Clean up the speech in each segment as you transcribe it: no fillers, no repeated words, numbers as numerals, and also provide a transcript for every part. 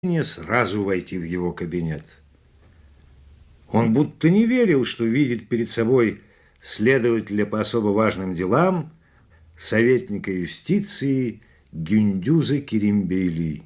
сразу войти в его кабинет. Он будто не верил, что видит перед собой следователя по особо важным делам, советника юстиции Гюндюза Керимбейли.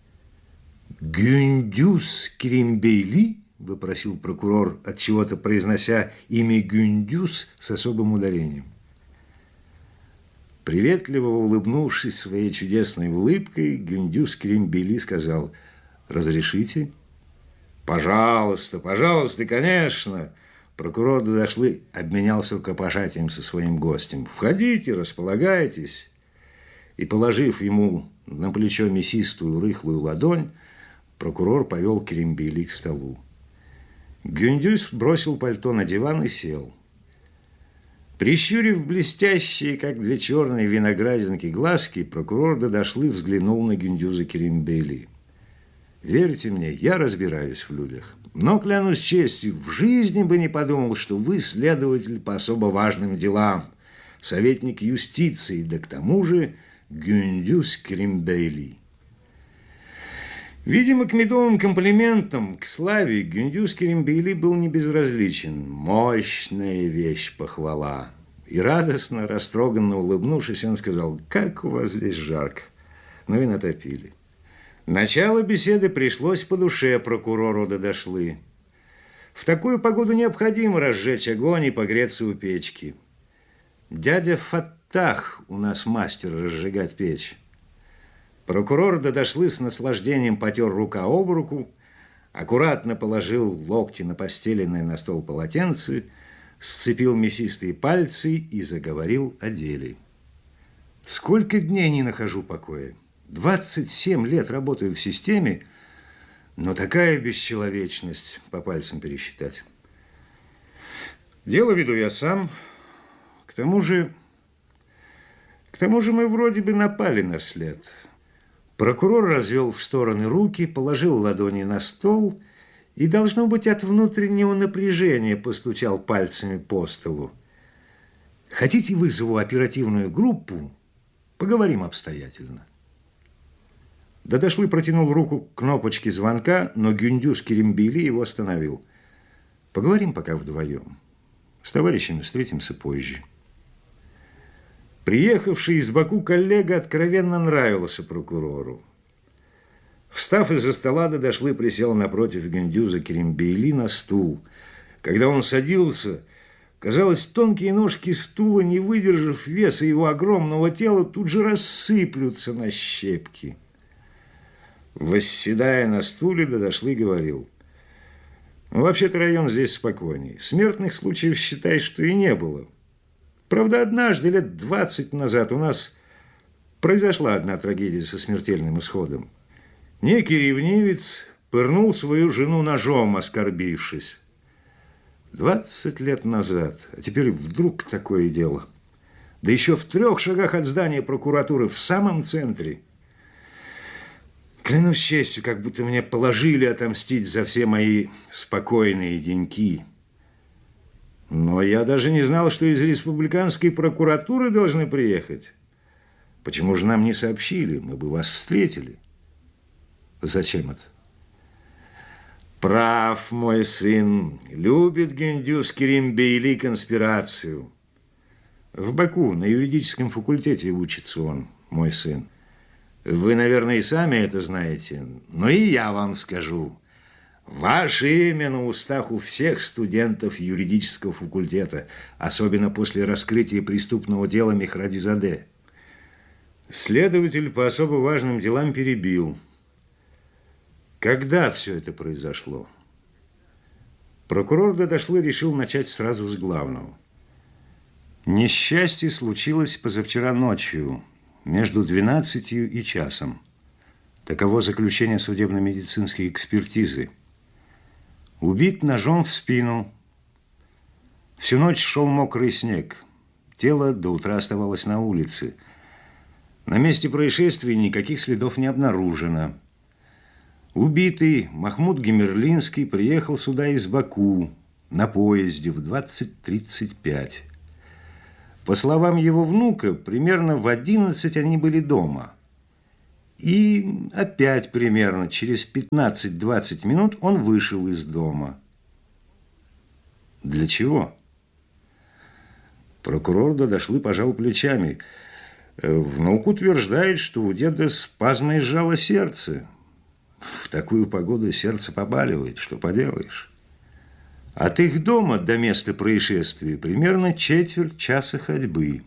«Гюндюз Керимбейли?» – вопросил прокурор, отчего-то произнося имя Гюндюз с особым ударением. Приветливо улыбнувшись своей чудесной улыбкой, Гюндюз Керимбейли сказал: «Разрешите?» «Пожалуйста, пожалуйста, конечно!» Прокурор Дадашли обменялся рукопожатием со своим гостем. «Входите, располагайтесь!» И, положив ему на плечо мясистую рыхлую ладонь, прокурор повел Керимбейли к столу. Гюндюз бросил пальто на диван и сел. Прищурив блестящие, как две черные виноградинки, глазки, прокурор Дадашли взглянул на Гюндюза Керимбейли. «Верьте мне, я разбираюсь в людях. Но, клянусь честью, в жизни бы не подумал, что вы следователь по особо важным делам, советник юстиции, да к тому же Гюндюз Керимбейли». Видимо, к медовым комплиментам, к славе Гюндюз Керимбейли был не безразличен. Мощная вещь похвала. И радостно, растроганно улыбнувшись, он сказал: «Как у вас здесь жарко! Ну и натопили». Начало беседы пришлось по душе прокурору Дадашли. В такую погоду необходимо разжечь огонь и погреться у печки. Дядя Фаттах у нас мастер разжигать печь. Прокурор Дадашли с наслаждением потер рука об руку, аккуратно положил локти на постеленное на стол полотенце, сцепил мясистые пальцы и заговорил о деле. «Сколько дней не нахожу покоя. 27 лет работаю в системе, но такая бесчеловечность по пальцам пересчитать. Дело веду я сам. К тому же мы вроде бы напали на след». Прокурор развел в стороны руки, положил ладони на стол и, должно быть, от внутреннего напряжения постучал пальцами по столу. «Хотите, вызову оперативную группу? Поговорим обстоятельно». Дадашли протянул руку к кнопочке звонка, но Гюндюз Керимбейли его остановил. «Поговорим пока вдвоем. С товарищами встретимся позже». Приехавший из Баку коллега откровенно нравился прокурору. Встав из-за стола, Дадашли присел напротив Гюндюза Керимбейли на стул. Когда он садился, казалось, тонкие ножки стула, не выдержав веса его огромного тела, тут же рассыплются на щепки. Восседая на стуле, Дадашли говорил: «Вообще-то район здесь спокойней. Смертных случаев, считай, что и не было. Правда, однажды, лет 20 назад, у нас произошла одна трагедия со смертельным исходом. Некий ревнивец пырнул свою жену ножом, оскорбившись. 20 лет назад, а теперь вдруг такое дело. Да еще в 3 шагах от здания прокуратуры, в самом центре. Клянусь честью, как будто мне положили отомстить за все мои спокойные деньки. Но я даже не знал, что из республиканской прокуратуры должны приехать. Почему же нам не сообщили? Мы бы вас встретили». «Зачем это?» «Прав, мой сын. Любит Гюндюз Керимбейли конспирацию. В Баку на юридическом факультете учится он, мой сын. Вы, наверное, и сами это знаете, но и я вам скажу. Ваше имя на устах у всех студентов юридического факультета, особенно после раскрытия преступного дела Мехрадизаде». Следователь по особо важным делам перебил: «Когда все это произошло?» Прокурор Дадашли решил начать сразу с главного. Несчастье случилось позавчера ночью, между 12 и часом. Таково заключение судебно-медицинской экспертизы. Убит ножом в спину. Всю ночь шел мокрый снег. Тело до утра оставалось на улице. На месте происшествия никаких следов не обнаружено. Убитый Махмуд Гемерлинский приехал сюда из Баку на поезде в 20:35. По словам его внука, примерно в 11 они были дома. И опять примерно через 15-20 минут он вышел из дома. Для чего? Прокурор Дадашли пожал плечами. Внук утверждает, что у деда спазмой сжало сердце. В такую погоду сердце побаливает, что поделаешь. От их дома до места происшествия примерно четверть часа ходьбы.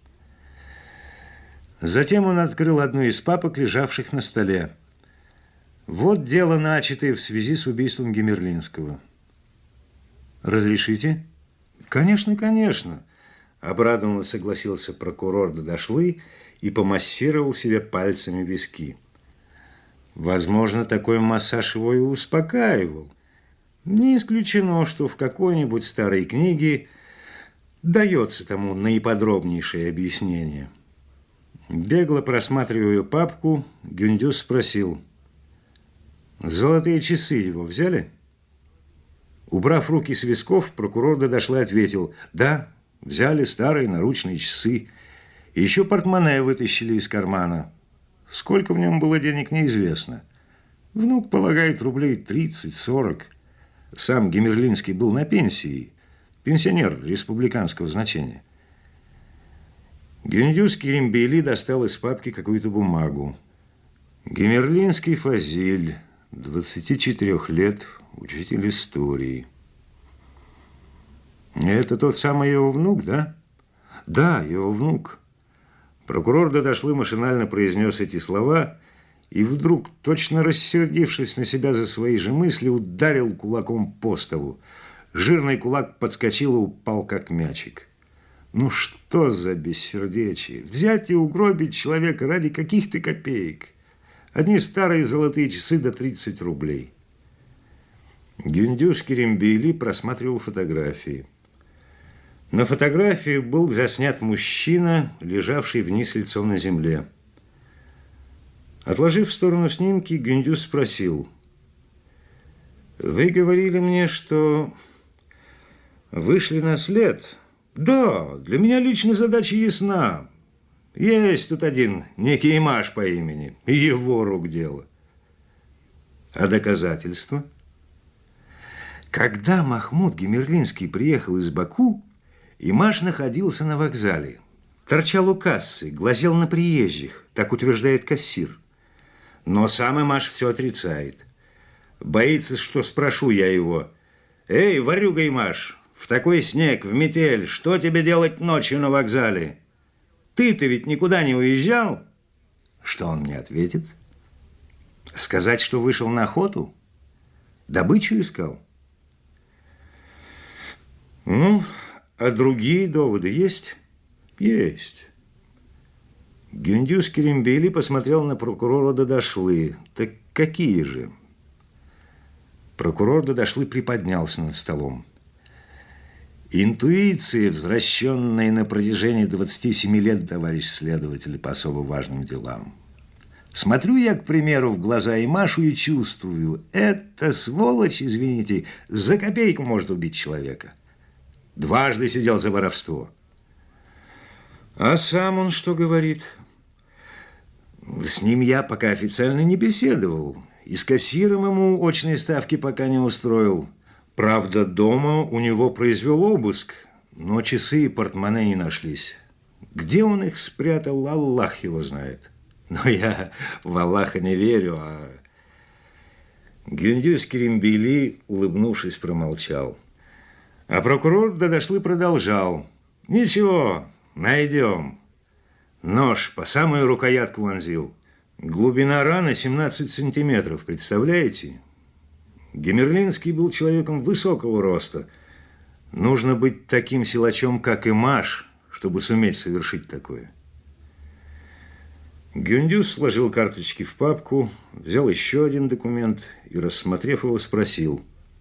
Затем он открыл одну из папок, лежавших на столе. Вот дело, начатое в связи с убийством Гемерлинского. Разрешите? Конечно, конечно. Обрадованно согласился прокурор Дадашли и помассировал себе пальцами виски. Возможно, такой массаж его и успокаивал. Не исключено, что в какой-нибудь старой книге дается тому наиподробнейшее объяснение. Бегло просматривая папку, Гюндюс спросил: «Золотые часы его взяли?» Убрав руки с висков, прокурор Дадашли ответил: «Да, взяли старые наручные часы. И еще портмоне вытащили из кармана. Сколько в нем было денег, неизвестно. Внук полагает рублей 30-40. Сам Гемерлинский был на пенсии, пенсионер республиканского значения». Гюндюс Керимбейли достал из папки какую-то бумагу. Гемерлинский Фазиль, 24 лет, учитель истории. Это тот самый его внук, да? Да, его внук. Прокурор Дадашли машинально произнес эти слова и вдруг, точно рассердившись на себя за свои же мысли, ударил кулаком по столу. Жирный кулак подскочил и упал, как мячик. Ну что за бессердечие? Взять и угробить человека ради каких-то копеек. Одни старые золотые часы до 30 рублей. Гюндюс Керимбейли просматривал фотографии. На фотографии был заснят мужчина, лежавший вниз лицом на земле. Отложив в сторону снимки, Гюндюс спросил: «Вы говорили мне, что вышли на след?» «Да, для меня лично задача ясна. Есть тут один некий Имаш по имени, и его рук дело». «А доказательства?» Когда Махмуд Гемерлинский приехал из Баку, Имаш находился на вокзале. Торчал у кассы, глазел на приезжих, так утверждает кассир. Но сам Имаш все отрицает. Боится, что спрошу я его: «Эй, ворюга Имаш, в такой снег, в метель, что тебе делать ночью на вокзале? Ты-то ведь никуда не уезжал?» Что он мне ответит? Сказать, что вышел на охоту? Добычу искал? Ну, а другие доводы есть? Есть. Гюндюс Керимбейли посмотрел на прокурора Дадашли. Так какие же? Прокурор Дадашли приподнялся над столом. Интуиция, возвращенная на протяжении 27 лет, товарищ следователь, по особо важным делам. Смотрю я, к примеру, в глаза Имашу и чувствую: эта сволочь, извините, за копейку может убить человека. Дважды сидел за воровство. А сам он что говорит? С ним я пока официально не беседовал. И с кассиром ему очные ставки пока не устроил. Правда, дома у него произвел обыск, но часы и портмоне не нашлись. Где он их спрятал, Аллах его знает. Но я в Аллаха не верю, а... Гюндюс Керимбейли, улыбнувшись, промолчал. А прокурор Дадашли продолжал: «Ничего, найдем». Нож по самую рукоятку вонзил. Глубина раны 17 сантиметров, представляете? Гемерлинский был человеком высокого роста. Нужно быть таким силачом, как Имаш, чтобы суметь совершить такое. Гюндюс сложил карточки в папку, взял еще один документ и, рассмотрев его, спросил: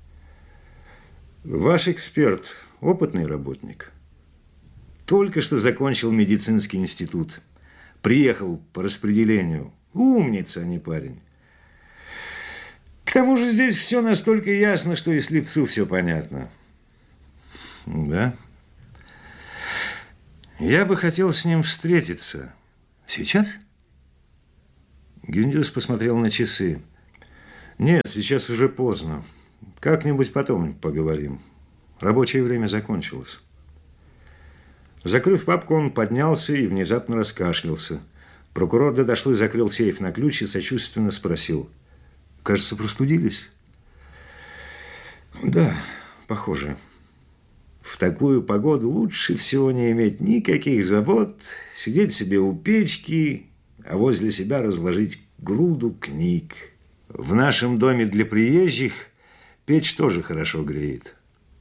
«Ваш эксперт опытный работник? Только что закончил медицинский институт. Приехал по распределению. Умница, а не парень. К тому же здесь все настолько ясно, что и слепцу все понятно». «Да? Я бы хотел с ним встретиться. Сейчас?» Гюндюс посмотрел на часы. Нет, сейчас уже поздно. Как-нибудь потом поговорим. Рабочее время закончилось. Закрыв папку, он поднялся и внезапно раскашлялся. Прокурор Дадашли закрыл сейф на ключ и сочувственно спросил. Кажется, простудились? Да, похоже. В такую погоду лучше всего не иметь никаких забот, сидеть себе у печки, а возле себя разложить груду книг. В нашем доме для приезжих печь тоже хорошо греет.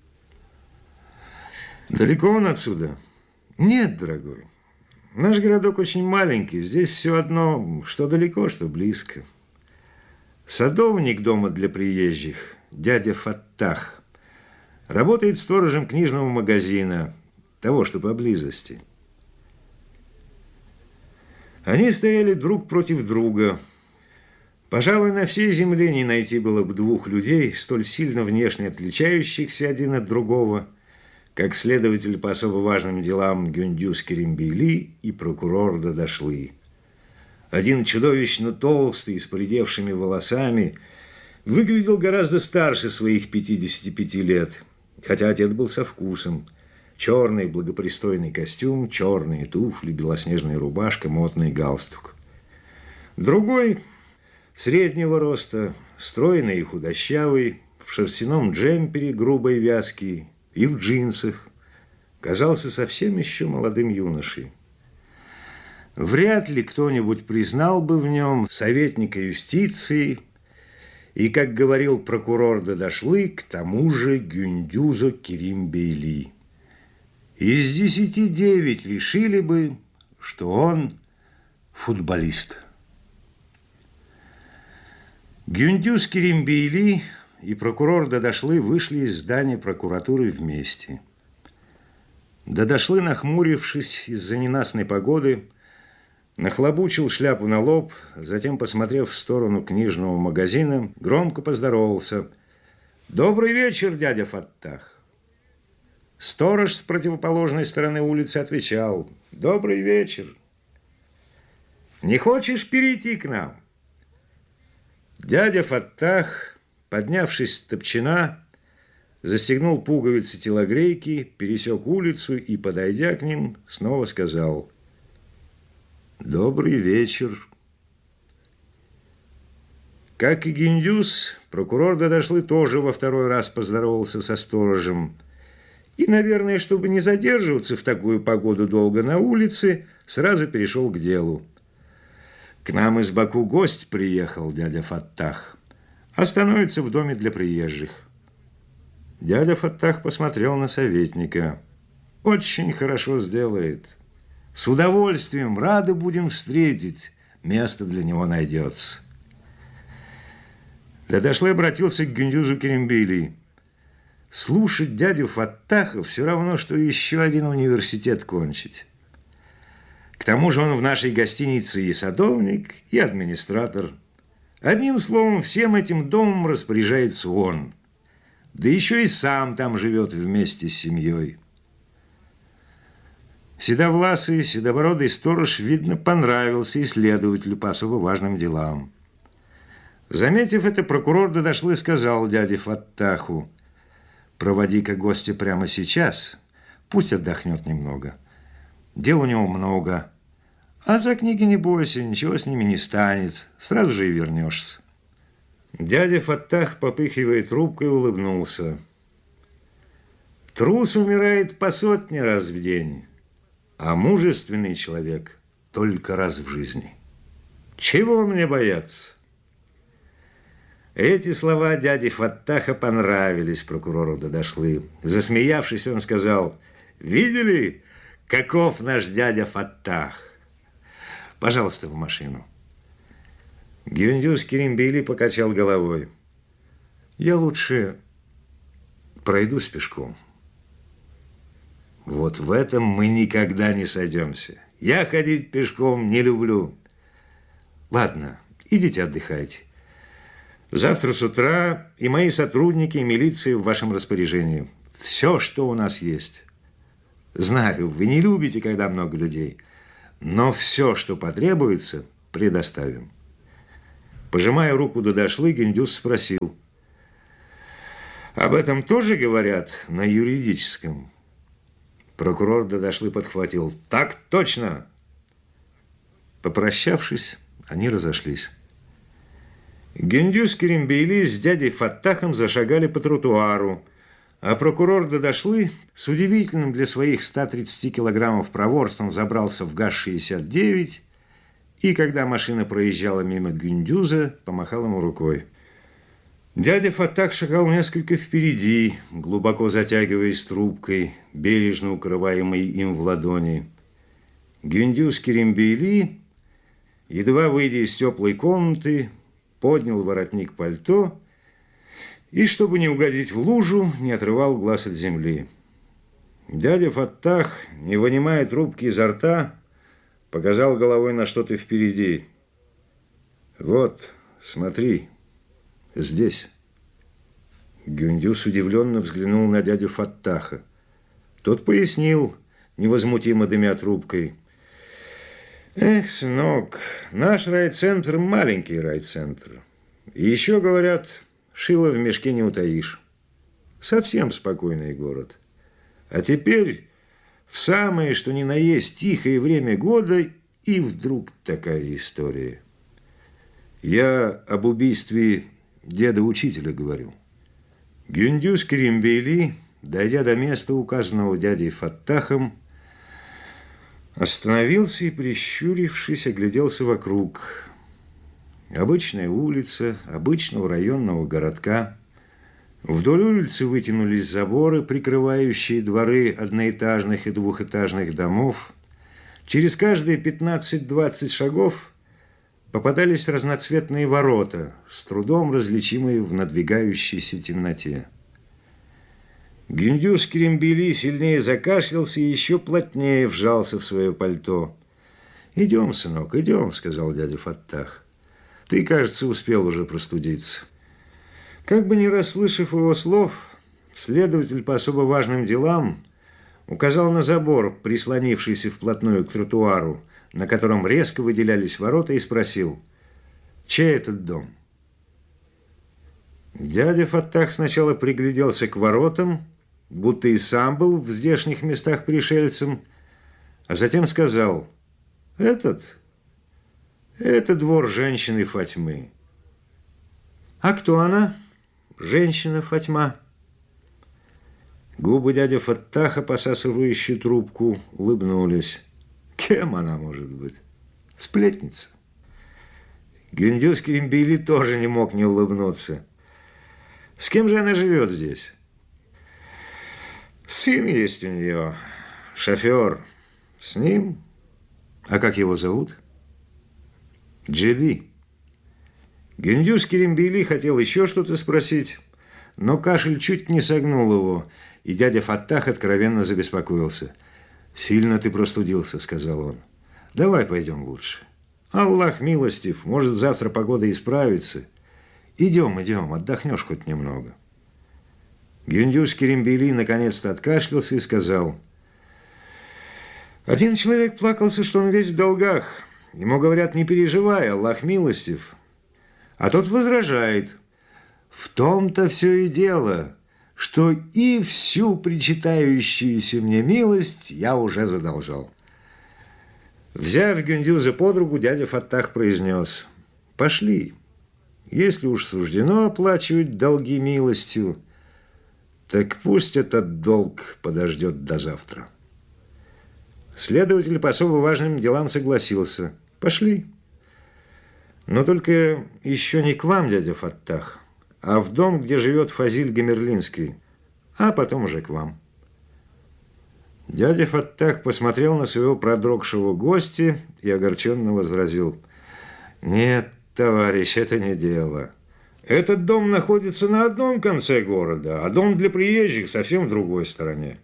Далеко он отсюда? Нет, дорогой. Наш городок очень маленький. Здесь все одно, что далеко, что близко. Садовник дома для приезжих, дядя Фаттах, работает сторожем книжного магазина, того, что поблизости. Они стояли друг против друга. Пожалуй, на всей земле не найти было бы двух людей, столь сильно внешне отличающихся один от другого, как следователь по особо важным делам Гюндюз Керимбейли и прокурор Дадашли. Один чудовищно толстый, с поредевшими волосами, выглядел гораздо старше своих 55 лет, хотя одет был со вкусом. Черный благопристойный костюм, черные туфли, белоснежная рубашка, модный галстук. Другой, среднего роста, стройный и худощавый, в шерстяном джемпере грубой вязки и в джинсах, казался совсем еще молодым юношей. Вряд ли кто-нибудь признал бы в нем советника юстиции и, как говорил прокурор Дадашли, к тому же Гюндюза Керимбейли. Из 10 9 решили бы, что он футболист. Гюндюз Керимбейли и прокурор Дадашли вышли из здания прокуратуры вместе. Дадашли, нахмурившись из-за ненастной погоды, нахлобучил шляпу на лоб, затем, посмотрев в сторону книжного магазина, громко поздоровался. «Добрый вечер, дядя Фаттах!» Сторож с противоположной стороны улицы отвечал. «Добрый вечер! Не хочешь перейти к нам?» Дядя Фаттах, поднявшись с топчина, застегнул пуговицы телогрейки, пересек улицу и, подойдя к ним, снова сказал: «Добрый вечер». Как и Гюндюз, прокурор Дадашли тоже во второй раз поздоровался со сторожем. И, наверное, чтобы не задерживаться в такую погоду долго на улице, сразу перешел к делу. «К нам из Баку гость приехал, дядя Фаттах. Остановится в доме для приезжих». Дядя Фаттах посмотрел на советника. «Очень хорошо сделает. С удовольствием рады будем встретить. Место для него найдется». Дадашли обратился к Гюндюзу Керимбейли. «Слушать дядю Фаттаха все равно, что еще один университет кончить. К тому же он в нашей гостинице и садовник, и администратор. Одним словом, всем этим домом распоряжается он. Да еще и сам там живет вместе с семьей». Седовласый, седобородый сторож, видно, понравился исследователю по особо важным делам. Заметив это, прокурор Дадашли сказал дяде Фаттаху: «Проводи-ка гостя прямо сейчас, пусть отдохнет немного. Дел у него много. А за книги не бойся, ничего с ними не станет, сразу же и вернешься». Дядя Фаттах, попыхивая трубкой, улыбнулся. «Трус умирает по 100 раз в день, а мужественный человек только раз в жизни. Чего мне бояться?» Эти слова дяди Фаттаха понравились прокурору Дадашли. Засмеявшись, он сказал: «Видели, каков наш дядя Фаттах? Пожалуйста, в машину». Гюндюз Керимбейли покачал головой. «Я лучше пройдусь пешком». «Вот в этом мы никогда не сойдемся. Я ходить пешком не люблю». «Ладно, идите отдыхайте. Завтра с утра и мои сотрудники, и милиция в вашем распоряжении. Все, что у нас есть. Знаю, вы не любите, когда много людей, но все, что потребуется, предоставим». Пожимая руку Дадашлы, Гюндюз спросил: «Об этом тоже говорят на юридическом?» Прокурор Дадашлы подхватил: «Так точно!» Попрощавшись, они разошлись. Гюндюз Керимбейли с дядей Фаттахом зашагали по тротуару, а прокурор Дадашлы с удивительным для своих 130 килограммов проворством забрался в ГАЗ-69 и, когда машина проезжала мимо Гюндюза, помахал ему рукой. Дядя Фаттах шагал несколько впереди, глубоко затягиваясь трубкой, бережно укрываемой им в ладони. Гюндюз Керимбейли, едва выйдя из теплой комнаты, поднял воротник пальто и, чтобы не угодить в лужу, не отрывал глаз от земли. Дядя Фаттах, не вынимая трубки изо рта, показал головой на что-то впереди. «Вот, смотри, здесь». Гюндюз удивленно взглянул на дядю Фаттаха. Тот пояснил, невозмутимо дымя трубкой: «Эх, сынок, наш райцентр – маленький райцентр. И еще, говорят, шило в мешке не утаишь. Совсем спокойный город. А теперь в самое, что ни на есть, тихое время года, и вдруг такая история. Я об убийстве деда-учителя говорю». Гюндюз Керимбейли, дойдя до места, указанного дядей Фаттахом, остановился и, прищурившись, огляделся вокруг. Обычная улица обычного районного городка. Вдоль улицы вытянулись заборы, прикрывающие дворы одноэтажных и двухэтажных домов. Через каждые 15-20 шагов попадались разноцветные ворота, с трудом различимые в надвигающейся темноте. Гюндюз Керимбейли сильнее закашлялся и еще плотнее вжался в свое пальто. «Идем, сынок, идем», — сказал дядя Фаттах. «Ты, кажется, успел уже простудиться». Как бы не расслышав его слов, следователь по особо важным делам указал на забор, прислонившийся вплотную к тротуару, на котором резко выделялись ворота, и спросил: «Чей этот дом?» Дядя Фаттах сначала пригляделся к воротам, будто и сам был в здешних местах пришельцем, а затем сказал: «Это двор женщины Фатьмы». «А кто она, женщина Фатьма?» Губы дяди Фаттаха, посасывающие трубку, улыбнулись. «Кем она может быть? Сплетница». Гюндюз Керимбейли тоже не мог не улыбнуться. «С кем же она живет здесь?» «Сын есть у нее, шофер. С ним. А как его зовут?» «Джеби». Гюндюз Керимбейли хотел еще что-то спросить, но кашель чуть не согнул его, и дядя Фаттах откровенно забеспокоился. «Сильно ты простудился», — сказал он. «Давай пойдем лучше. Аллах милостив, может, завтра погода исправится. Идем, отдохнешь хоть немного». Гюндюз Керимбейли наконец-то откашлялся и сказал: «Один человек плакался, что он весь в долгах. Ему говорят: не переживай, Аллах милостив. А тот возражает: в том-то все и дело, что и всю причитающуюся мне милость я уже задолжал». Взяв Гюндюза под руку, дядя Фаттах произнес: «Пошли. Если уж суждено оплачивать долги милостью, так пусть этот долг подождет до завтра». Следователь по особо важным делам согласился. «Пошли. Но только еще не к вам, дядя Фаттах, а в дом, где живет Фазиль Гамерлинский, а потом уже к вам». Дядя Фаттах посмотрел на своего продрогшего гостя и огорченно возразил: «Нет, товарищ, это не дело. Этот дом находится на одном конце города, а дом для приезжих совсем в другой стороне».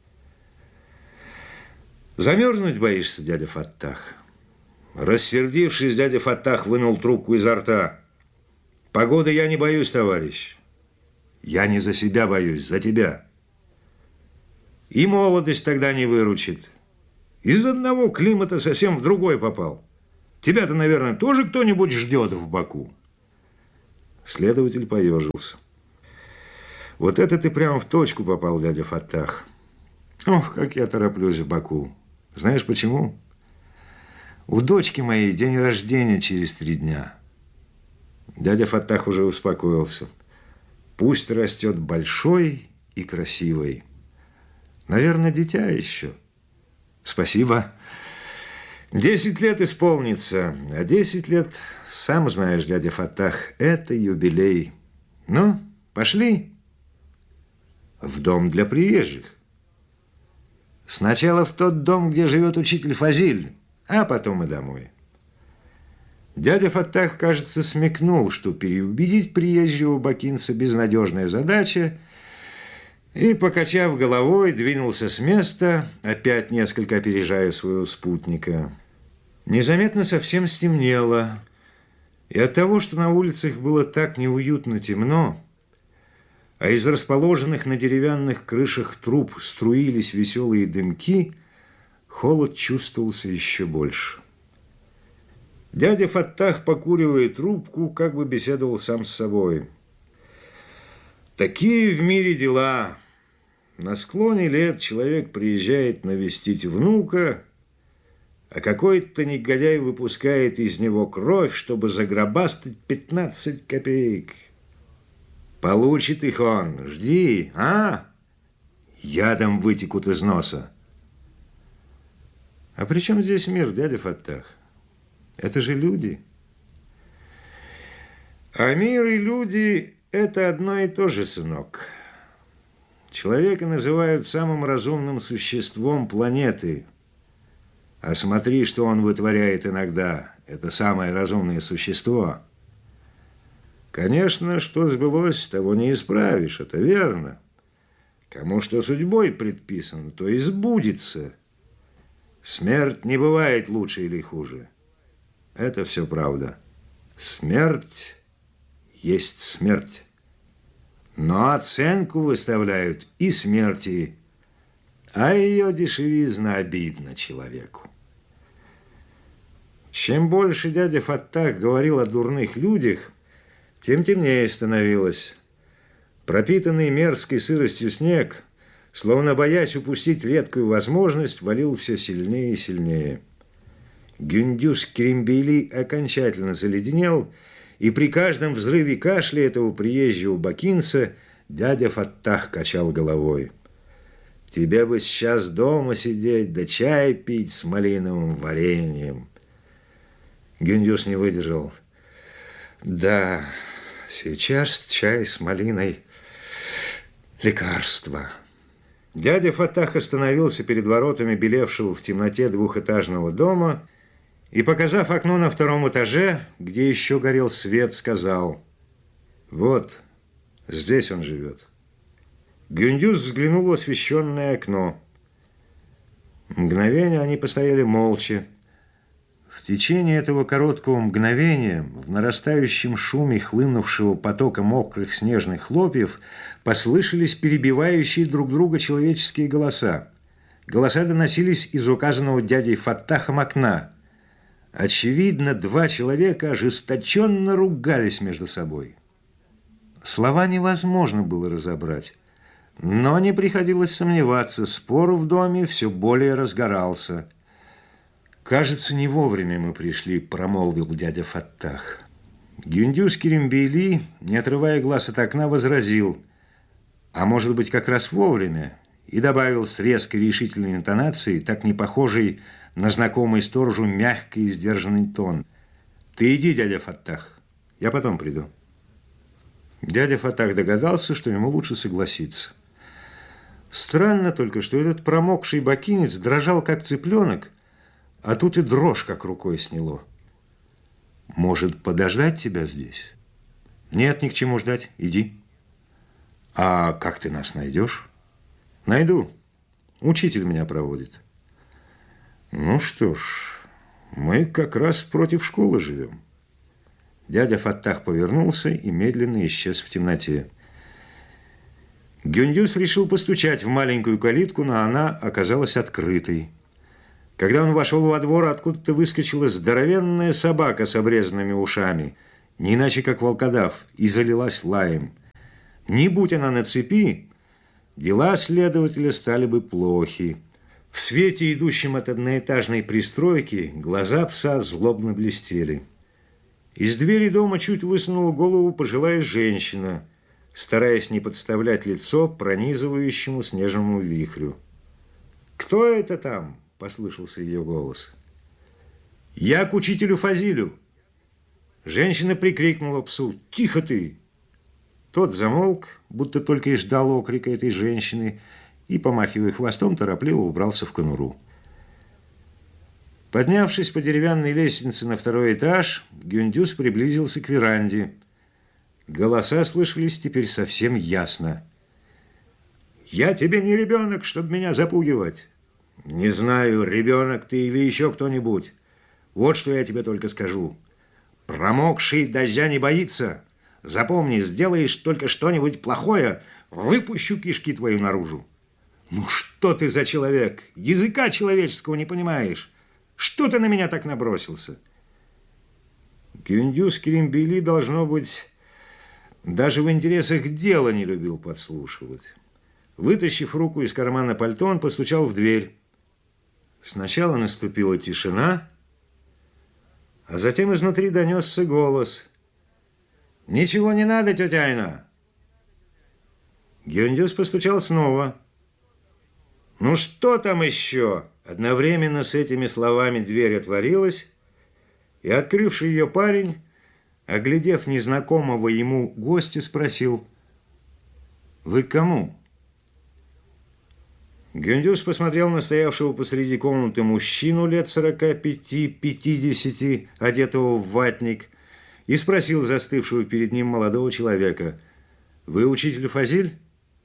«Замерзнуть боишься, дядя Фаттах?» Рассердившись, дядя Фаттах вынул трубку изо рта. «Погоды я не боюсь, товарищ. Я не за себя боюсь, за тебя. И молодость тогда не выручит. Из одного климата совсем в другой попал. Тебя-то, наверное, тоже кто-нибудь ждет в Баку. Следователь поежился. Вот это ты прямо в точку попал, дядя Фаттах. Ох, как я тороплюсь в Баку. Знаешь почему? У дочки моей день рождения через 3 дня. Дядя Фаттах уже успокоился. Пусть растет большой и красивой. Наверное, дитя еще. Спасибо. 10 лет исполнится. А 10 лет, сам знаешь, дядя Фаттах, это юбилей. Ну, пошли. В дом для приезжих. Сначала в тот дом, где живет учитель Фазиль, а потом и домой. Дядя Фаттах, кажется, смекнул, что переубедить приезжего бакинца безнадежная задача, и, покачав головой, двинулся с места, опять несколько опережая своего спутника. Незаметно совсем стемнело, и от того, что на улицах было так неуютно темно, а из расположенных на деревянных крышах труб струились веселые дымки, холод чувствовался еще больше. Дядя Фаттах, покуривая трубку, как бы беседовал сам с собой. Такие в мире дела. На склоне лет человек приезжает навестить внука, а какой-то негодяй выпускает из него кровь, чтобы загробастать 15 копеек. Получит их он. Жди, а? Ядом вытекут из носа. А при чем здесь мир, дядя Фаттах? Это же люди. А мир и люди – это одно и то же, сынок. Человека называют самым разумным существом планеты. А смотри, что он вытворяет иногда. Это самое разумное существо. Конечно, что сбылось, того не исправишь, это верно. Кому что судьбой предписано, то и сбудется. Смерть не бывает лучше или хуже. Это все правда. Смерть есть смерть. Но оценку выставляют и смерти, а ее дешевизна обидна человеку. Чем больше дядя Фаттах говорил о дурных людях, тем темнее становилось. Пропитанный мерзкой сыростью снег, словно боясь упустить редкую возможность, валил все сильнее и сильнее. Гюндюз Керимбейли окончательно заледенел, и при каждом взрыве кашля этого приезжего бакинца дядя Фаттах качал головой. «Тебе бы сейчас дома сидеть, да чай пить с малиновым вареньем». Гюндюз не выдержал. «Да, сейчас чай с малиной – лекарство». Дядя Фаттах остановился перед воротами белевшего в темноте двухэтажного дома и, показав окно на 2-м этаже, где еще горел свет, сказал: «Вот, здесь он живет». Гюндюз взглянул в освещенное окно. Мгновение они постояли молча. В течение этого короткого мгновения, в нарастающем шуме хлынувшего потока мокрых снежных хлопьев, послышались перебивающие друг друга человеческие голоса. Голоса доносились из указанного дядей Фаттахом окна. Очевидно, 2 человека ожесточенно ругались между собой. Слова невозможно было разобрать, но не приходилось сомневаться, спор в доме все более разгорался. «Кажется, не вовремя мы пришли», – промолвил дядя Фаттах. Гюндюз Керимбейли, не отрывая глаз от окна, возразил: «А может быть, как раз вовремя», и добавил с резкой решительной интонацией, так не похожей на знакомый сторожу мягкий и сдержанный тон: «Ты иди, дядя Фаттах, я потом приду». Дядя Фаттах догадался, что ему лучше согласиться. Странно только, что этот промокший бакинец дрожал, как цыпленок, а тут и дрожь как рукой сняло. «Может, подождать тебя здесь?» «Нет, ни к чему ждать. Иди». «А как ты нас найдешь?» «Найду. Учитель меня проводит». «Ну что ж, мы как раз против школы живем». Дядя Фаттах повернулся и медленно исчез в темноте. Гюндюз решил постучать в маленькую калитку, но она оказалась открытой. Когда он вошел во двор, откуда-то выскочила здоровенная собака с обрезанными ушами не иначе как волкодав, и залилась лаем. Не будь она на цепи, дела следователя стали бы плохи. В свете, идущем от одноэтажной пристройки, глаза пса злобно блестели. Из двери дома чуть высунула голову пожилая женщина, стараясь не подставлять лицо пронизывающему снежному вихрю. «Кто это там?» – послышался ее голос. «Я к учителю Фазилю». Женщина прикрикнула псу: «Тихо ты!» Тот замолк, будто только и ждал окрика этой женщины, и, помахивая хвостом, торопливо убрался в конуру. Поднявшись по деревянной лестнице на второй этаж, Гюндюс приблизился к веранде. Голоса слышались теперь совсем ясно. «Я тебе не ребенок, чтобы меня запугивать». «Не знаю, ребенок ты или еще кто-нибудь. Вот что я тебе только скажу. Промокший дождя не боится. Запомни, сделаешь только что-нибудь плохое, выпущу кишки твою наружу». «Ну что ты за человек? Языка человеческого не понимаешь. Что ты на меня так набросился?» Гюндюс Керимбейли, должно быть, даже в интересах дела не любил подслушивать. Вытащив руку из кармана пальто, он постучал в дверь. Сначала наступила тишина, а затем изнутри донесся голос. «Ничего не надо, тетя Айна!» Гюндюс постучал снова. «Ну что там еще?» Одновременно с этими словами дверь отворилась, и открывший ее парень, оглядев незнакомого ему гостя, спросил: «Вы к кому?» Гюндюс посмотрел на стоявшего посреди комнаты мужчину лет 45-50, одетого в ватник, и спросил застывшего перед ним молодого человека: «Вы учитель Фазиль?»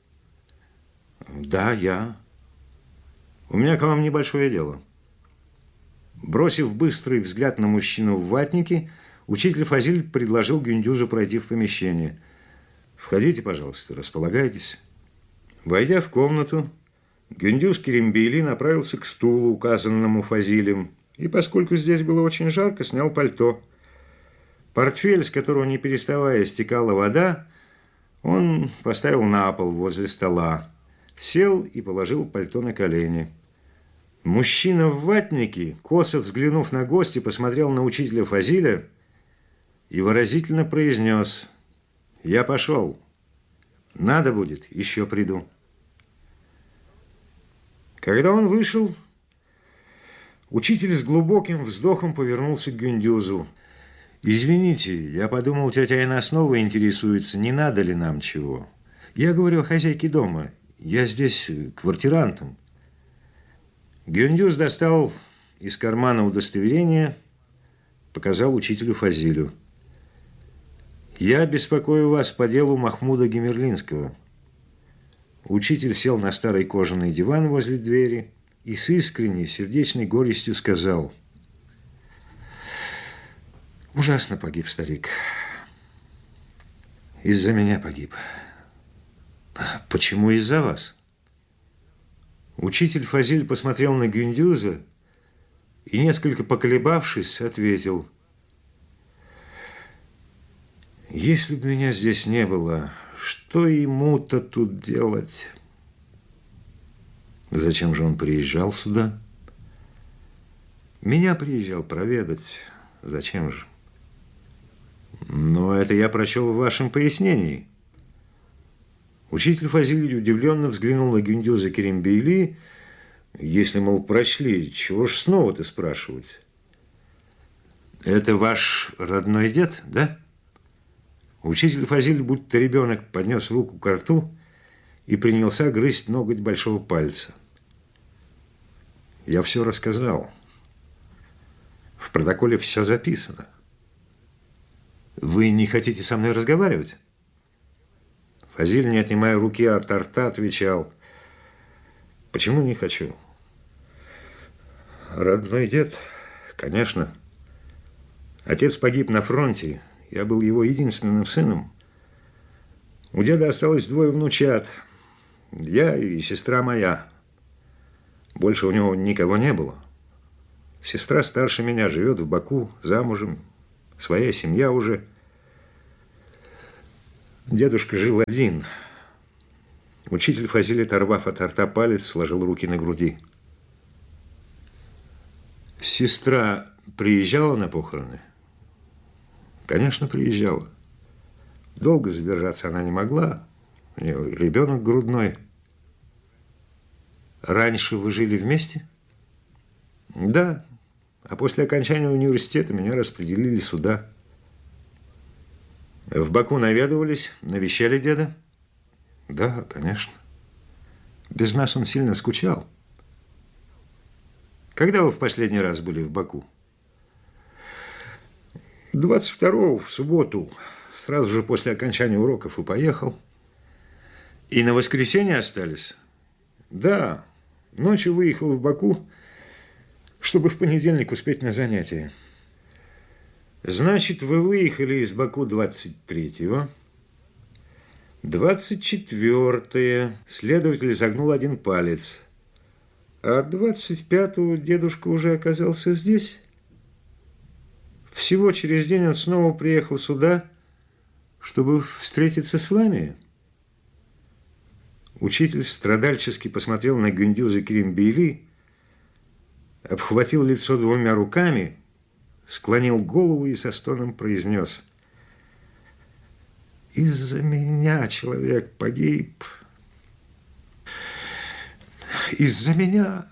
«Да, я. У меня к вам небольшое дело». Бросив быстрый взгляд на мужчину в ватнике, учитель Фазиль предложил Гюндюзу пройти в помещение. «Входите, пожалуйста, располагайтесь». Войдя в комнату, Гюндюс Керимбейли направился к стулу, указанному Фазилем, и, поскольку здесь было очень жарко, снял пальто. Портфель, с которого не переставая стекала вода, он поставил на пол возле стола, сел и положил пальто на колени. Мужчина в ватнике, косо взглянув на гостя, посмотрел на учителя Фазиля и выразительно произнес: «Я пошел. Надо будет, еще приду». Когда он вышел, учитель с глубоким вздохом повернулся к Гюндюзу. «Извините, я подумал, тетя Айна снова интересуется, не надо ли нам чего. Я говорю о хозяйке дома. Я здесь квартирантом». Гюндюз достал из кармана удостоверение, показал учителю Фазилю. «Я беспокою вас по делу Махмуда Гемерлинского». Учитель сел на старый кожаный диван возле двери и с искренней, сердечной горестью сказал: «Ужасно погиб старик. Из-за меня погиб». «Почему из-за вас?» Учитель Фазиль посмотрел на Гюндюза и, несколько поколебавшись, ответил: «Если бы меня здесь не было, что ему-то тут делать?» «Зачем же он приезжал сюда?» «Меня приезжал проведать. Зачем же?» «Но это я прочел в вашем пояснении». Учитель Фазиль удивленно взглянул на Гюндюза Керимбейли. «Если, мол, прочли, чего ж снова-то спрашивать?» «Это ваш родной дед, да?» Учитель Фазиль, будто ребенок, поднес руку к рту и принялся грызть ноготь большого пальца. «Я все рассказал. В протоколе все записано». «Вы не хотите со мной разговаривать?» Фазиль, не отнимая руки от рта, отвечал: «Почему не хочу? Родной дед, конечно. Отец погиб на фронте. Я был его единственным сыном. У деда осталось 2 внучат. Я и сестра моя. Больше у него никого не было. Сестра старше меня, живет в Баку, замужем. Своя семья уже. Дедушка жил один. Учитель Фазиль, оторвав от рта палец, сложил руки на груди. Сестра приезжала на похороны? Конечно, приезжала. Долго задержаться она не могла. У нее ребенок грудной. Раньше вы жили вместе? Да. А после окончания университета меня распределили сюда. В Баку наведывались, навещали деда? Да, конечно. Без нас он сильно скучал. Когда вы в последний раз были в Баку? 22-го, в субботу. Сразу же после окончания уроков и поехал. И на воскресенье остались? Да. Ночью выехал в Баку, чтобы в понедельник успеть на занятия. Значит, вы выехали из Баку 23-го. 24-е. Следователь загнул один палец. А 25-го дедушка уже оказался здесь. Всего через день он снова приехал сюда, чтобы встретиться с вами. Учитель страдальчески посмотрел на Гюндюза Керимбейли, обхватил лицо двумя руками, склонил голову и со стоном произнес: «Из-за меня человек погиб. Из-за меня».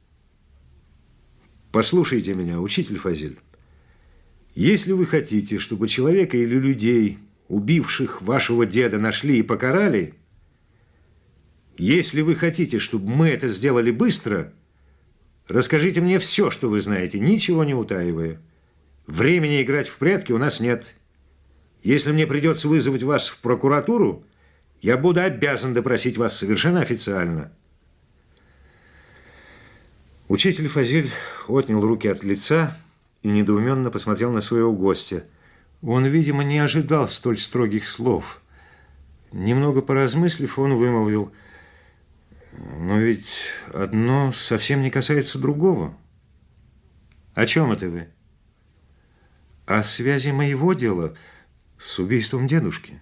Послушайте меня, учитель Фазиль. Если вы хотите, чтобы человека или людей, убивших вашего деда, нашли и покарали, если вы хотите, чтобы мы это сделали быстро, расскажите мне все, что вы знаете, ничего не утаивая. Времени играть в прятки у нас нет. Если мне придется вызвать вас в прокуратуру, я буду обязан допросить вас совершенно официально. Учитель Фазиль отнял руки от лица и недоуменно посмотрел на своего гостя. Он, видимо, не ожидал столь строгих слов. Немного поразмыслив, он вымолвил: «Но ведь одно совсем не касается другого». «О чем это вы?» «О связи моего дела с убийством дедушки».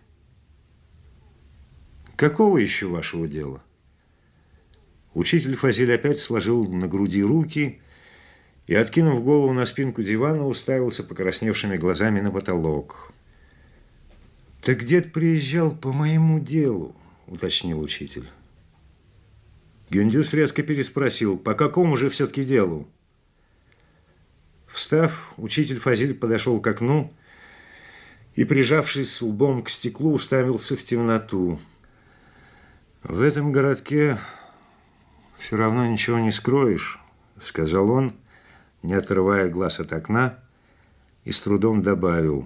«Какого еще вашего дела?» Учитель Фазиль опять сложил на груди руки и, откинув голову на спинку дивана, уставился покрасневшими глазами на потолок. «Так дед приезжал по моему делу», — уточнил учитель. Гюндюс резко переспросил: «По какому же все-таки делу?» Встав, учитель Фазиль подошел к окну и, прижавшись лбом к стеклу, уставился в темноту. «В этом городке все равно ничего не скроешь», — сказал он, не отрывая глаз от окна, и с трудом добавил: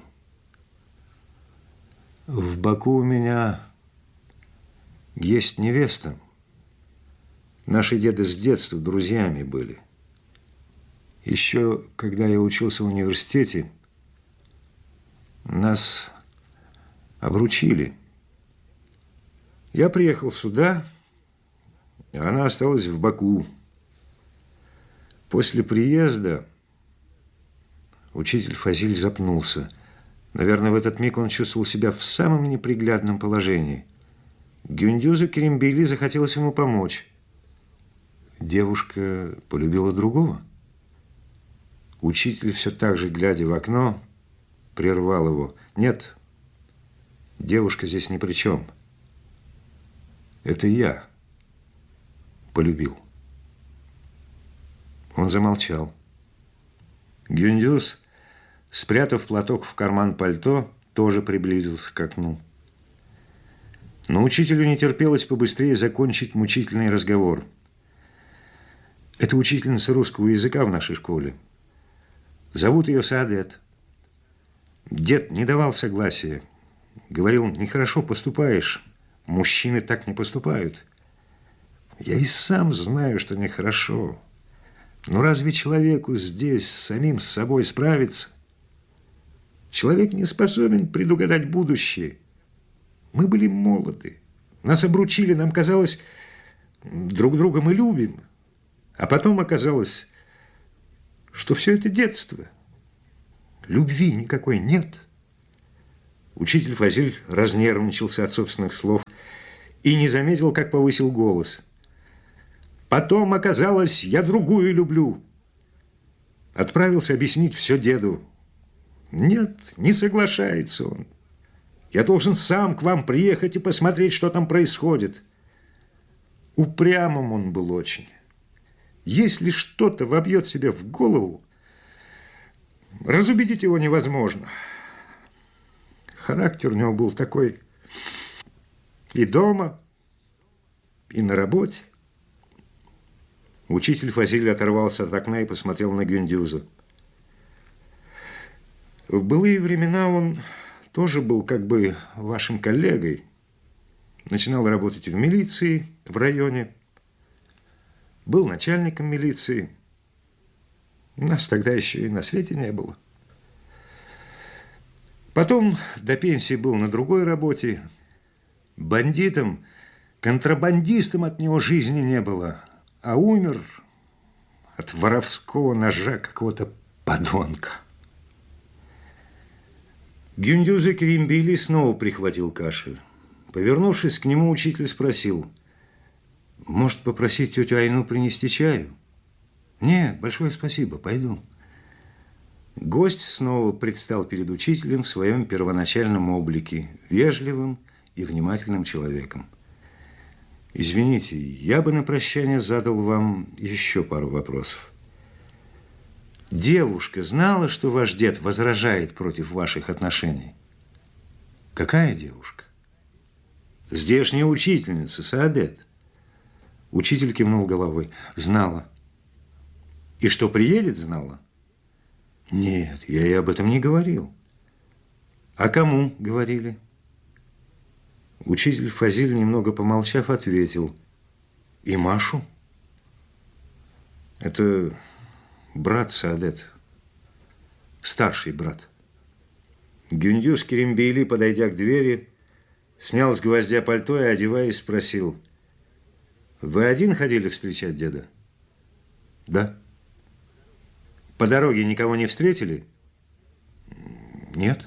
«В Баку у меня есть невеста. Наши деды с детства друзьями были. Еще когда я учился в университете, нас обручили. Я приехал сюда, а она осталась в Баку. После приезда...» Учитель Фазиль запнулся. Наверное, в этот миг он чувствовал себя в самом неприглядном положении. Гюндюзу Керимбейли захотелось ему помочь. Девушка полюбила другого? Учитель, все так же глядя в окно, прервал его. «Нет, девушка здесь ни при чем. Это я полюбил». Он замолчал. Гюндюз, спрятав платок в карман пальто, тоже приблизился к окну. Но учителю не терпелось побыстрее закончить мучительный разговор. Это учительница русского языка в нашей школе. Зовут ее Саадет. Дед не давал согласия. Говорил: нехорошо поступаешь. Мужчины так не поступают. Я и сам знаю, что нехорошо. Но разве человеку здесь с самим собой справиться? Человек не способен предугадать будущее. Мы были молоды. Нас обручили, нам казалось, друг друга мы любим. А потом оказалось, что все это детство. Любви никакой нет. Учитель Фазиль разнервничался от собственных слов и не заметил, как повысил голос. Потом оказалось, я другую люблю. Отправился объяснить все деду. Нет, не соглашается он. Я должен сам к вам приехать и посмотреть, что там происходит. Упрямым он был очень. Если что-то вобьет себе в голову, разубедить его невозможно. Характер у него был такой и дома, и на работе. Учитель Фазиль оторвался от окна и посмотрел на Гюндюза. В былые времена он тоже был как бы вашим коллегой. Начинал работать в милиции в районе. Был начальником милиции. Нас тогда еще и на свете не было. Потом до пенсии был на другой работе. Бандитом, контрабандистом от него жизни не было. А умер от воровского ножа какого-то подонка. Гюндюза Керимбейли снова прихватил кашель. Повернувшись к нему, учитель спросил: «Может, попросить тетю Айну принести чаю?» «Нет, большое спасибо, пойду». Гость снова предстал перед учителем в своем первоначальном облике, вежливым и внимательным человеком. «Извините, я бы на прощание задал вам еще пару вопросов. Девушка знала, что ваш дед возражает против ваших отношений?» «Какая девушка?» «Здешняя учительница, Саадет». Учитель кивнул головой. «Знала». «И что, приедет, знала?» «Нет, я ей об этом не говорил». «А кому говорили?» Учитель Фазиль, немного помолчав, ответил: «И Машу». «Это брат Саадет, старший брат». Гюндюз Керимбейли, подойдя к двери, снял с гвоздя пальто и, одеваясь, спросил: «Вы один ходили встречать деда?» «Да». «По дороге никого не встретили?» «Нет».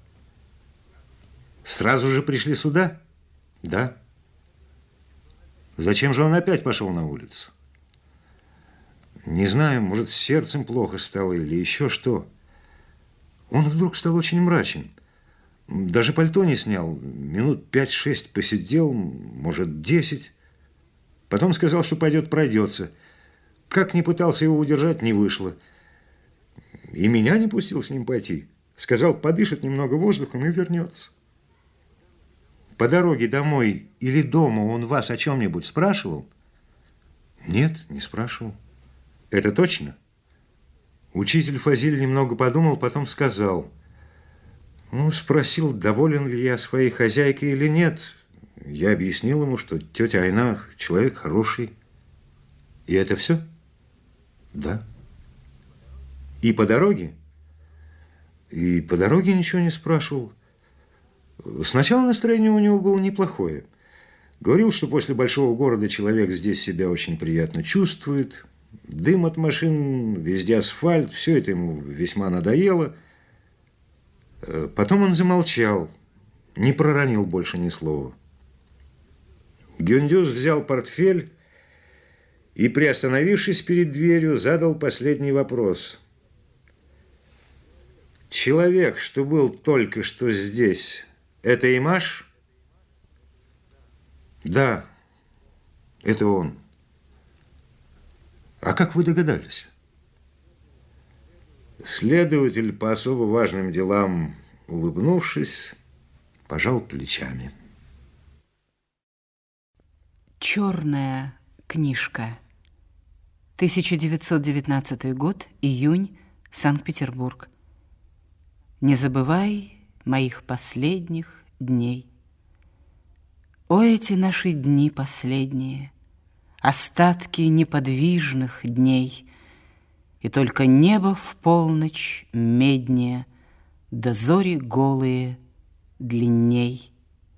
«Сразу же пришли сюда?» «Да». «Зачем же он опять пошел на улицу?» «Не знаю, может, с сердцем плохо стало или еще что». Он вдруг стал очень мрачен. Даже пальто не снял. Минут 5-6 посидел, может, 10. Потом сказал, что пойдет пройдется. Как ни пытался его удержать, не вышло. И меня не пустил с ним пойти. Сказал, подышит немного воздухом и вернется. По дороге домой или дома он вас о чем-нибудь спрашивал? Нет, не спрашивал. Это точно? Учитель Фазиль немного подумал, потом сказал: «Ну, спросил, доволен ли я своей хозяйкой или нет. Я объяснил ему, что тетя Айна человек хороший». «И это все?» «Да». «И по дороге?» «И по дороге ничего не спрашивал. Сначала настроение у него было неплохое. Говорил, что после большого города человек здесь себя очень приятно чувствует. Дым от машин, везде асфальт, все это ему весьма надоело». Потом он замолчал, не проронил больше ни слова. Гюндюз взял портфель и, приостановившись перед дверью, задал последний вопрос. «Человек, что был только что здесь, это Имаш?» «Да, это он». «А как вы догадались?» Следователь по особо важным делам, улыбнувшись, пожал плечами. Черная книжка. 1919 год, июнь, Санкт-Петербург. Не забывай моих последних дней. О, эти наши дни последние, остатки неподвижных дней, и только небо в полночь меднее, да зори голые длинней.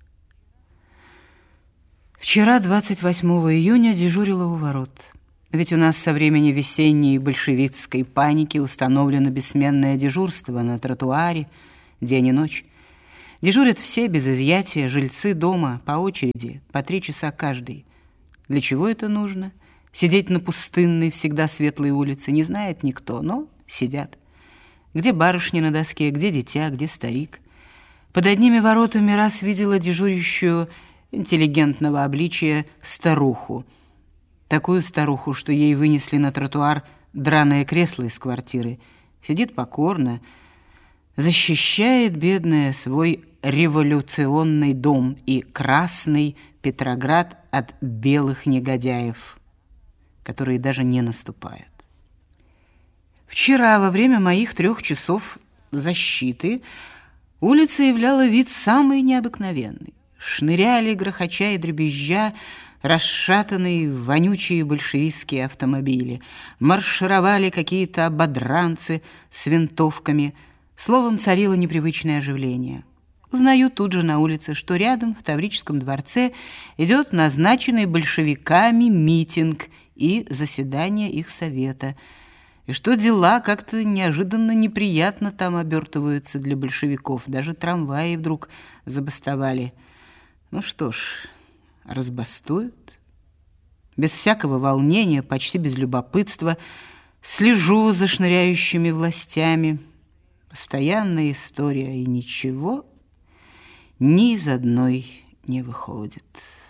Вчера, 28 июня, дежурила у ворот. Ведь у нас со времени весенней большевистской паники установлено бессменное дежурство на тротуаре день и ночь. Дежурят все без изъятия, жильцы дома по очереди, по 3 часа каждый. Для чего это нужно? Сидеть на пустынной, всегда светлой улице не знает никто, но сидят. Где барышня на доске, где дитя, где старик. Под одними воротами раз видела дежурящую интеллигентного обличия старуху. Такую старуху, что ей вынесли на тротуар драное кресло из квартиры. Сидит покорно, защищает, бедная, свой революционный дом и красный Петроград от белых негодяев, которые даже не наступают. Вчера, во время моих 3 часов защиты, улица являла вид самый необыкновенный. Шныряли, грохоча и дребезжа, расшатанные вонючие большевистские автомобили. Маршировали какие-то ободранцы с винтовками. Словом, царило непривычное оживление. Узнаю тут же на улице, что рядом, в Таврическом дворце, идет назначенный большевиками митинг и заседание их совета, и что дела как-то неожиданно неприятно там обертываются для большевиков. Даже трамваи вдруг забастовали. Ну что ж, разбастуют. Без всякого волнения, почти без любопытства, слежу за шныряющими властями. Постоянная история, и ничего ни из одной не выходит.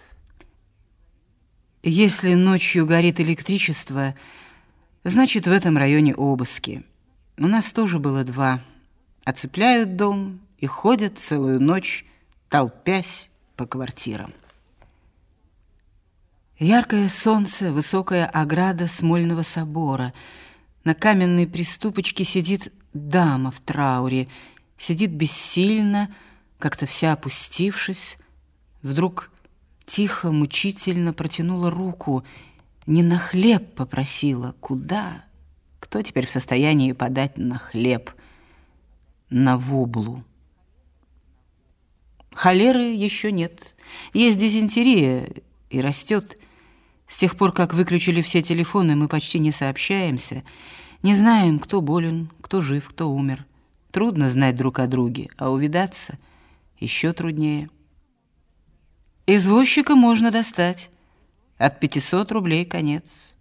Если ночью горит электричество, значит, в этом районе обыски. У нас тоже было 2. Оцепляют дом и ходят целую ночь, толпясь по квартирам. Яркое солнце, высокая ограда Смольного собора. На каменной приступочке сидит дама в трауре. Сидит бессильно, как-то вся опустившись. Вдруг тихо, мучительно протянула руку. Не на хлеб попросила. Куда? Кто теперь в состоянии подать на хлеб? На воблу. Холеры еще нет. Есть дизентерия и растет. С тех пор, как выключили все телефоны, мы почти не сообщаемся. Не знаем, кто болен, кто жив, кто умер. Трудно знать друг о друге, а увидаться еще труднее. Извозчика можно достать. От 500 рублей конец.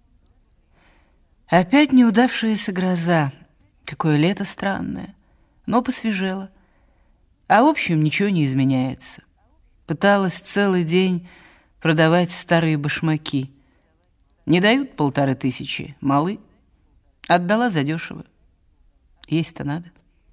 Опять неудавшаяся гроза. Какое лето странное. Но посвежело. А в общем ничего не изменяется. Пыталась целый день продавать старые башмаки. Не дают 1500, малы. Отдала задешево. Есть-то надо.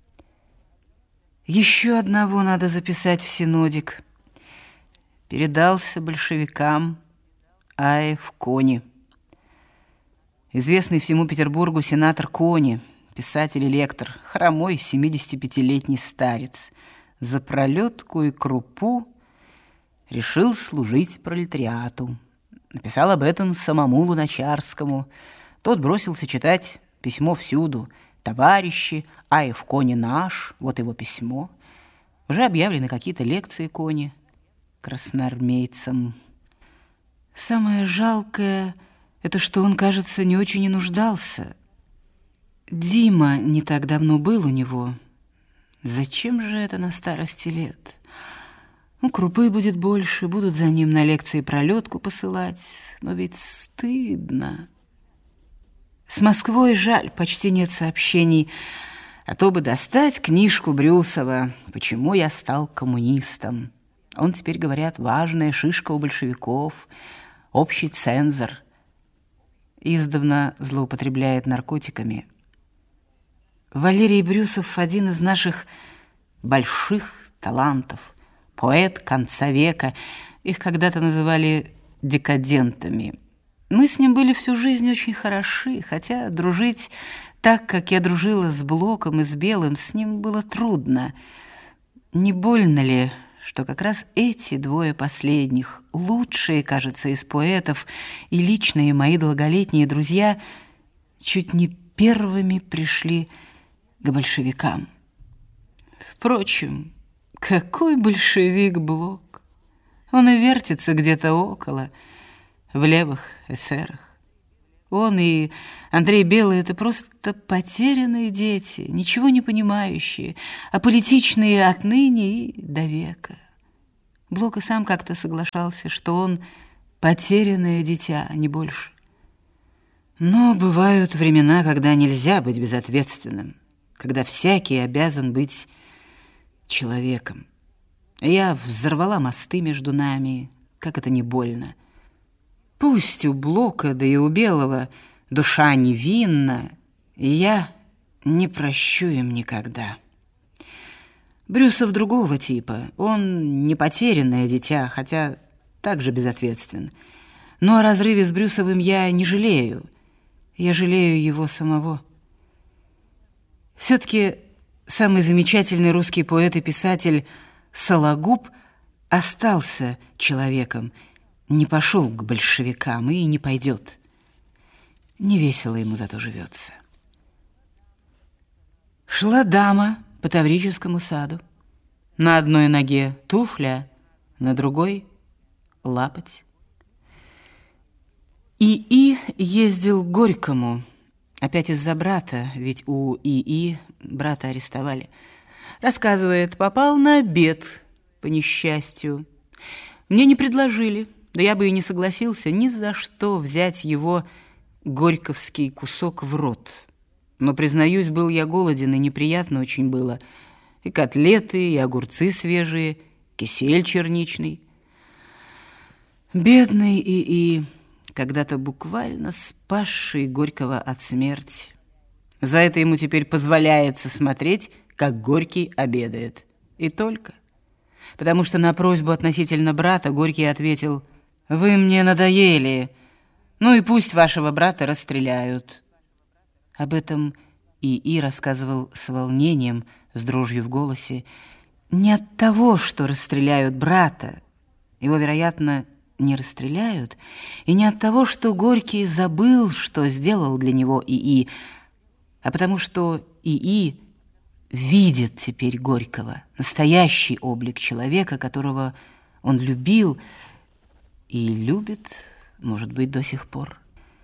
Еще одного надо записать в синодик. Передался большевикам А.Ф. Кони. Известный всему Петербургу сенатор Кони, писатель и лектор, хромой 75-летний старец, за пролетку и крупу решил служить пролетариату. Написал об этом самому Луначарскому. Тот бросился читать письмо всюду. «Товарищи, А.Ф. Кони наш», вот его письмо. Уже объявлены какие-то лекции Кони красноармейцам. Самое жалкое — это что он, кажется, не очень и нуждался. Дима не так давно был у него. Зачем же это на старости лет? Ну, крупы будет больше, будут за ним на лекции пролетку посылать. Но ведь стыдно. С Москвой, жаль, почти нет сообщений. А то бы достать книжку Брюсова «Почему я стал коммунистом». Он теперь, говорят, важная шишка у большевиков, общий цензор. Издавна злоупотребляет наркотиками. Валерий Брюсов — один из наших больших талантов, поэт конца века. Их когда-то называли декадентами. Мы с ним были всю жизнь очень хороши, хотя дружить так, как я дружила с Блоком и с Белым, с ним было трудно. Не больно ли, что как раз эти 2 последних, лучшие, кажется, из поэтов, и личные мои долголетние друзья, чуть не первыми пришли к большевикам? Впрочем, какой большевик Блок? Он и вертится где-то около, в левых эсерах. Он и Андрей Белый — это просто потерянные дети, ничего не понимающие, аполитичные отныне и до века. Блок и сам как-то соглашался, что он потерянное дитя, не больше. Но бывают времена, когда нельзя быть безответственным, когда всякий обязан быть человеком. Я взорвала мосты между нами, как это не больно. Пусть у Блока, да и у Белого душа невинна, и я не прощу им никогда. Брюсов другого типа. Он не потерянное дитя, хотя также безответствен. Но о разрыве с Брюсовым я не жалею. Я жалею его самого. Все-таки самый замечательный русский поэт и писатель Сологуб остался человеком, не пошел к большевикам и не пойдет. Невесело ему зато живется. Шла дама по Таврическому саду. На одной ноге туфля, на другой — лапоть. ИИ ездил к Горькому. Опять из-за брата, ведь у ИИ брата арестовали. Рассказывает, попал на обед, по несчастью. Мне не предложили, да я бы и не согласился ни за что взять его горьковский кусок в рот. Но, признаюсь, был я голоден, и неприятно очень было. И котлеты, и огурцы свежие, кисель черничный. Бедный ИИ, когда-то буквально спасший Горького от смерти. За это ему теперь позволяется смотреть, как Горький обедает. И только. Потому что на просьбу относительно брата Горький ответил: «Вы мне надоели, ну и пусть вашего брата расстреляют». Об этом ИИ рассказывал с волнением, с дрожью в голосе. Не от того, что расстреляют брата, его, вероятно, не расстреляют, и не от того, что Горький забыл, что сделал для него ИИ, а потому что ИИ видит теперь Горького, настоящий облик человека, которого он любил и любит, может быть, до сих пор.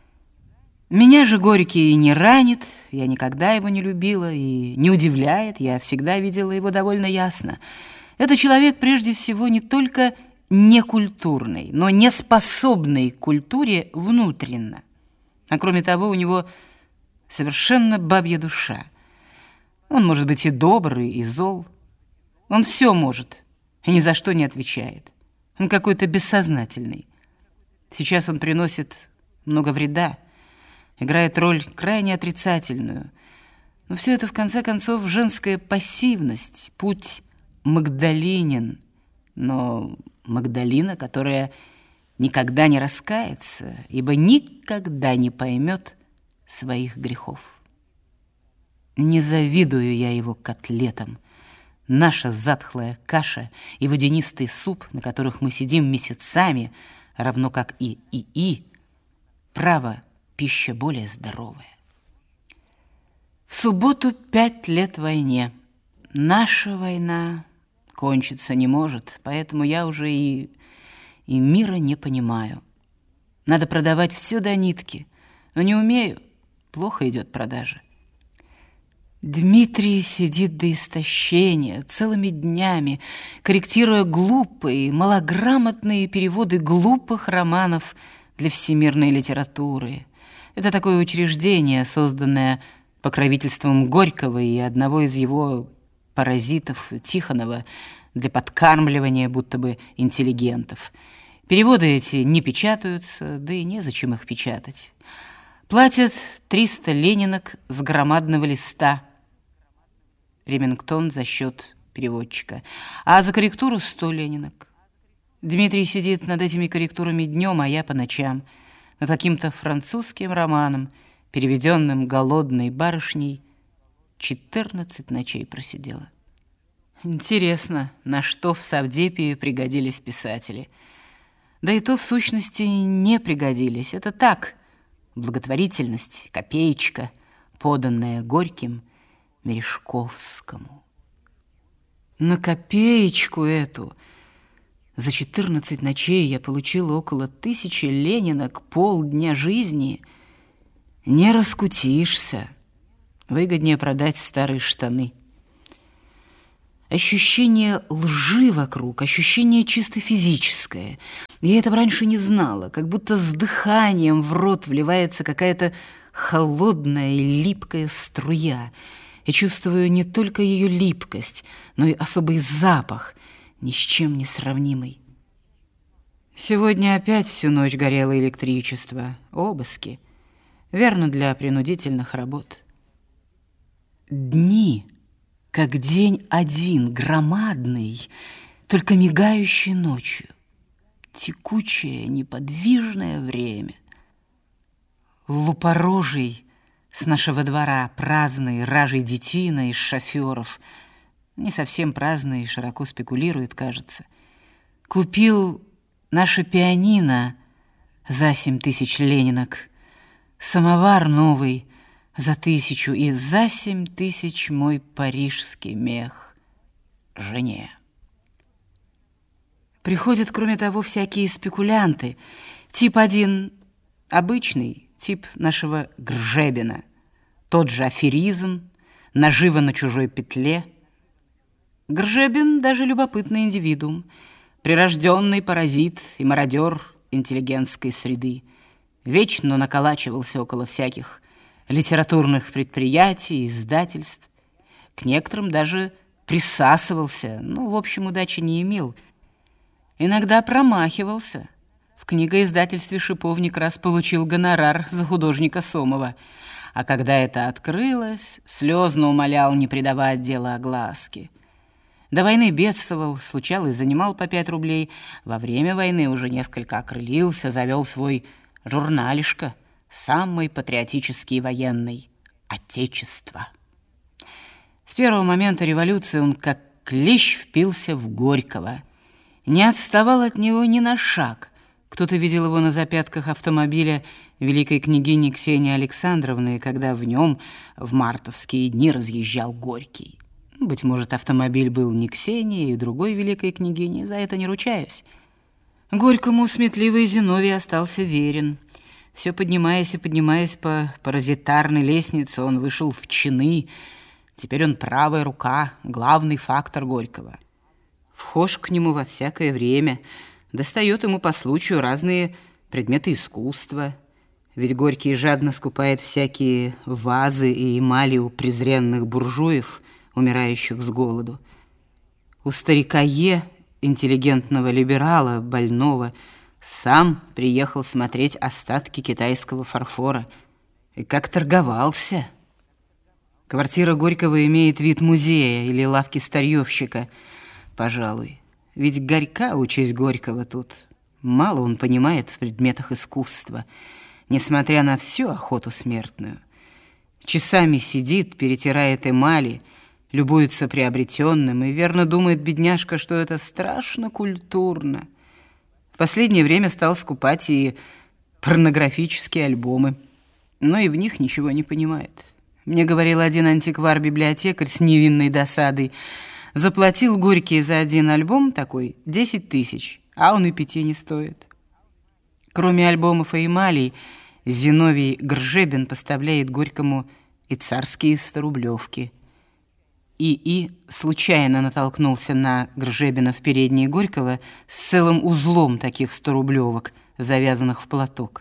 Меня же Горький не ранит, я никогда его не любила и не удивляет, я всегда видела его довольно ясно. Это человек, прежде всего, не только некультурный, но не способный к культуре внутренно. А кроме того, у него совершенно бабья душа. Он может быть и добрый, и зол. Он все может и ни за что не отвечает. Он какой-то бессознательный. Сейчас он приносит много вреда, играет роль крайне отрицательную. Но все это, в конце концов, женская пассивность, путь Магдалинин. Но Магдалина, которая никогда не раскается, ибо никогда не поймет своих грехов. Не завидую я его котлетам. Наша затхлая каша и водянистый суп, на которых мы сидим месяцами, равно как и ИИ, право, пища более здоровая. В субботу 5 лет войне. Наша война кончиться не может, поэтому я уже и мира не понимаю. Надо продавать все до нитки, но не умею, плохо идет продажа. Дмитрий сидит до истощения целыми днями, корректируя глупые, малограмотные переводы глупых романов для всемирной литературы. Это такое учреждение, созданное покровительством Горького и одного из его паразитов Тихонова для подкармливания будто бы интеллигентов. Переводы эти не печатаются, да и незачем их печатать. Платят 300 ленинок с громадного листа. Ремингтон за счет переводчика. А за корректуру 100 ленинок. Дмитрий сидит над этими корректурами днем, а я по ночам. Над каким-то французским романом, переведенным голодной барышней, 14 ночей просидела. Интересно, на что в Савдепии пригодились писатели. Да и то, в сущности, не пригодились. Это так, благотворительность, копеечка, поданная Горьким Мережковскому. На копеечку эту за 14 ночей я получила около 1000 ленинок полдня жизни Не раскутишься. Выгоднее продать старые штаны. Ощущение лжи вокруг, ощущение чисто физическое. Я этого раньше не знала, как будто с дыханием в рот вливается какая-то холодная и липкая струя. Я чувствую не только ее липкость, но и особый запах, ни с чем не сравнимый. Сегодня опять всю ночь горело электричество, обыски. Верно, для принудительных работ. Дни, как день один, громадный, только мигающий ночью. Текучее, неподвижное время. Лупорожий с нашего двора, праздный, ражей детина из шоферов, не совсем праздный, широко спекулирует, кажется, купил наше пианино за 7000 ленинок, самовар новый за 1000 и за 7000 мой парижский мех жене. Приходят, кроме того, всякие спекулянты. Тип один обычный, тип нашего Гржебина. Тот же аферизм, нажива на чужой петле. Гржебин даже любопытный индивидуум, прирожденный паразит и мародер интеллигентской среды. Вечно наколачивался около всяких литературных предприятий, издательств. К некоторым даже присасывался, но, в общем, удачи не имел. Иногда промахивался. В книгоиздательстве «Шиповник» раз получил гонорар за художника Сомова. А когда это открылось, слезно умолял не придавать дело огласке. До войны бедствовал, случалось, занимал по 5 рублей. Во время войны уже несколько окрылился, завел свой журналишко, самый патриотический и военный — «Отечество». С первого момента революции он как клещ впился в Горького. Не отставал от него ни на шаг. Кто-то видел его на запятках автомобиля великой княгини Ксении Александровны, когда в нем в мартовские дни разъезжал Горький. Быть может, автомобиль был не Ксении и другой великой княгини, за это не ручаюсь. Горькому сметливый Зиновий остался верен. Все поднимаясь и поднимаясь по паразитарной лестнице, он вышел в чины. Теперь он правая рука, главный фактор Горького. Вхож к нему во всякое время, достает ему по случаю разные предметы искусства. Ведь Горький жадно скупает всякие вазы и эмали у презренных буржуев, умирающих с голоду. У старика Е, интеллигентного либерала, больного, сам приехал смотреть остатки китайского фарфора. И как торговался! Квартира Горького имеет вид музея или лавки старьевщика, пожалуй. Ведь горька участь Горького тут. Мало он понимает в предметах искусства, несмотря на всю охоту смертную. Часами сидит, перетирает эмали, любуется приобретенным и верно думает бедняжка, что это страшно культурно. В последнее время стал скупать и порнографические альбомы, но и в них ничего не понимает. Мне говорил один антиквар-библиотекарь с невинной досадой: заплатил Горький за один альбом такой 10 000, а он и 5 не стоит. Кроме альбомов и эмалей, Зиновий Гржебин поставляет Горькому и царские 100-рублевки. И случайно натолкнулся на Гржебина в передней Горького с целым узлом таких 100-рублевок, завязанных в платок.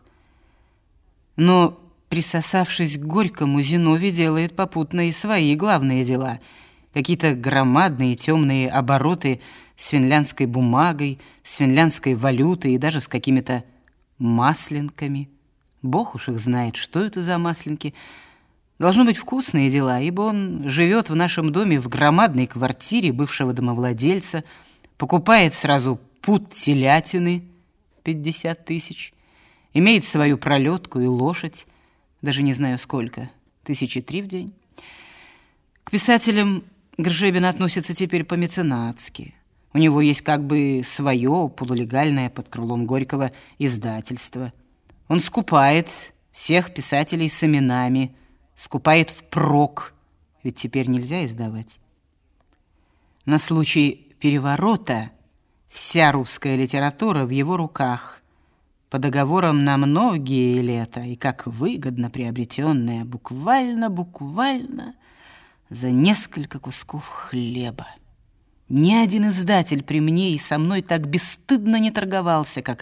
Но, присосавшись к Горькому, Зиновий делает попутно и свои главные дела. Какие-то громадные темные обороты с финляндской бумагой, с финляндской валютой и даже с какими-то масленками. Бог уж их знает, что это за масленки. Должно быть вкусные дела, ибо он живет в нашем доме в громадной квартире бывшего домовладельца, покупает сразу пуд телятины 50 000, имеет свою пролетку и лошадь, даже не знаю сколько, 3 в день. К писателям Гржебин относится теперь по-меценатски. У него есть как бы свое полулегальное под крылом Горького издательство. Он скупает всех писателей с именами, скупает впрок, ведь теперь нельзя издавать. На случай переворота вся русская литература в его руках. по договорам на многие лета, и как выгодно приобретенное буквально за несколько кусков хлеба. Ни один издатель при мне и со мной так бесстыдно не торговался, как